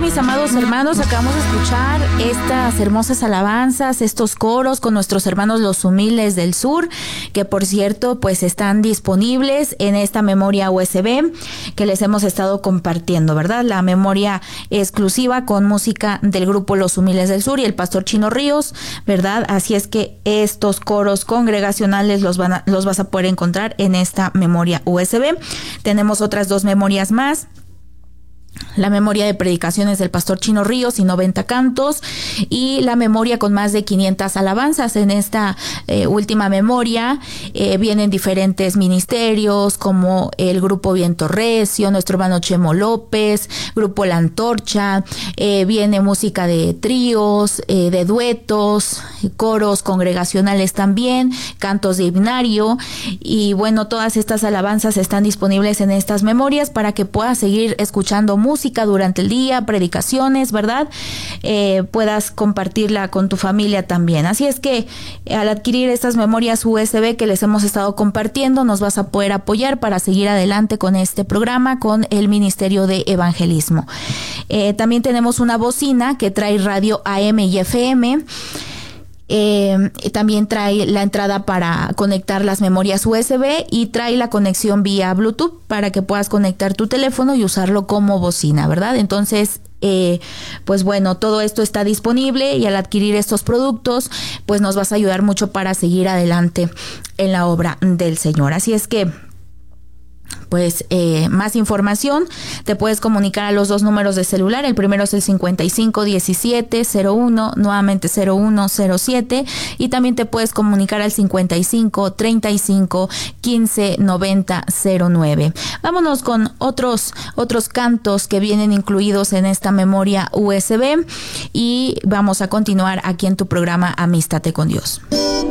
mis amados hermanos, acabamos de escuchar estas hermosas alabanzas, estos coros con nuestros hermanos los humildes del sur, que por cierto pues están disponibles en esta memoria USB que les hemos estado compartiendo, ¿verdad? La memoria exclusiva con música del grupo Los Humildes del Sur y el pastor Chino Ríos, ¿verdad? Así es que estos coros congregacionales los vas a poder encontrar en esta memoria USB. Tenemos otras dos memorias más. La memoria de predicaciones del pastor Chino Ríos y 90 cantos, y la memoria con más de 500 alabanzas. En esta última memoria vienen diferentes ministerios como el grupo Viento Recio, nuestro hermano Chemo López, grupo La Antorcha, viene música de tríos, de duetos, coros congregacionales también, cantos de himnario, y bueno, todas estas alabanzas están disponibles en estas memorias para que puedas seguir escuchando música durante el día, predicaciones, ¿verdad? Puedas compartirla con tu familia también. Así es que al adquirir estas memorias USB que les hemos estado compartiendo, nos vas a poder apoyar para seguir adelante con este programa, con el Ministerio de Evangelismo. También tenemos una bocina que trae radio AM y FM. También trae la entrada para conectar las memorias USB y trae la conexión vía Bluetooth para que puedas conectar tu teléfono y usarlo como bocina, ¿verdad? Entonces, pues bueno, todo esto está disponible y al adquirir estos productos, pues nos vas a ayudar mucho para seguir adelante en la obra del Señor. Así es que, pues más información, te puedes comunicar a los dos números de celular. El primero es el 551701, nuevamente 0107, y también te puedes comunicar al 5535159009. Vámonos con otros cantos que vienen incluidos en esta memoria USB y vamos a continuar aquí en tu programa Amístate con Dios.